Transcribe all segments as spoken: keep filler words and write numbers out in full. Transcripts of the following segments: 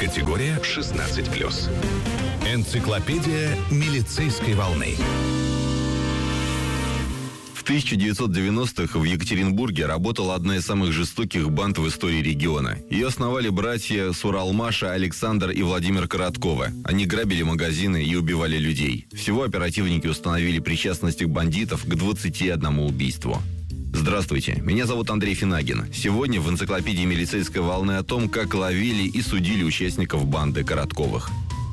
Категория шестнадцать плюс. Энциклопедия милицейской волны. В тысяча девятьсот девяностых в Екатеринбурге работала одна из самых жестоких банд в истории региона. Ее основали братья Суралмаша, Александр и Владимир Коротковы. Они грабили магазины и убивали людей. Всего оперативники установили причастность бандитов к двадцати одному убийству. Здравствуйте, меня зовут Андрей Финагин. Сегодня в энциклопедии милицейской волны о том, как ловили и судили участников банды Коротковых.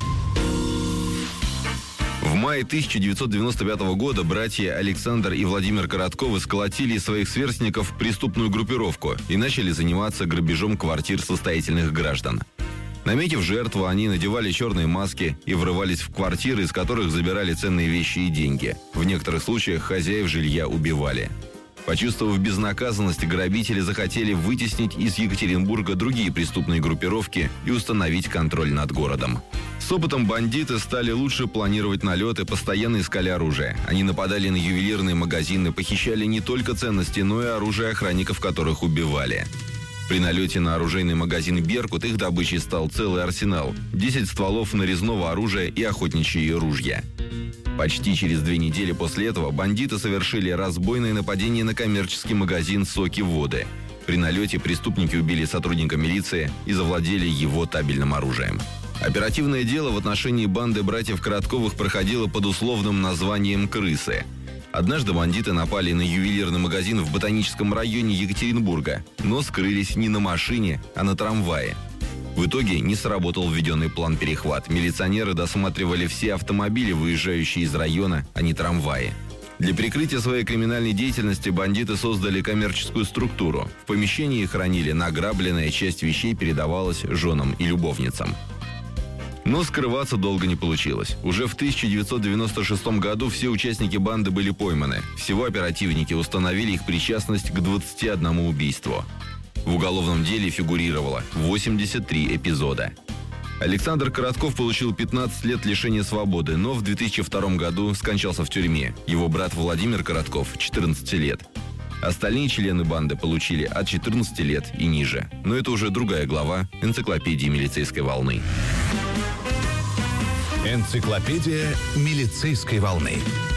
В мае тысяча девятьсот девяносто пятого года братья Александр и Владимир Коротковы сколотили из своих сверстников преступную группировку и начали заниматься грабежом квартир состоятельных граждан. Наметив жертву, они надевали черные маски и врывались в квартиры, из которых забирали ценные вещи и деньги. В некоторых случаях хозяев жилья убивали. Почувствовав безнаказанность, грабители захотели вытеснить из Екатеринбурга другие преступные группировки и установить контроль над городом. С опытом бандиты стали лучше планировать налеты, постоянно искали оружие. Они нападали на ювелирные магазины, похищали не только ценности, но и оружие охранников, которых убивали. При налете на оружейный магазин «Беркут» их добычей стал целый арсенал – десять стволов нарезного оружия и охотничьи ружья. Почти через две недели после этого бандиты совершили разбойное нападение на коммерческий магазин «Соки Воды». При налете преступники убили сотрудника милиции и завладели его табельным оружием. Оперативное дело в отношении банды братьев Коротковых проходило под условным названием «Крысы». Однажды бандиты напали на ювелирный магазин в Ботаническом районе Екатеринбурга, но скрылись не на машине, а на трамвае. В итоге не сработал введенный план перехват. Милиционеры досматривали все автомобили, выезжающие из района, а не трамваи. Для прикрытия своей криминальной деятельности бандиты создали коммерческую структуру. В помещении хранили награбленное, часть вещей передавалась женам и любовницам. Но скрываться долго не получилось. Уже в тысяча девятьсот девяносто шестом году все участники банды были пойманы. Всего оперативники установили их причастность к двадцати одному убийству. В уголовном деле фигурировало восемьдесят три эпизода. Александр Коротков получил пятнадцать лет лишения свободы, но в две тысячи втором году скончался в тюрьме. Его брат Владимир Коротков – четырнадцать лет. Остальные члены банды получили от четырнадцати лет и ниже. Но это уже другая глава энциклопедии милицейской волны. Энциклопедия милицейской волны.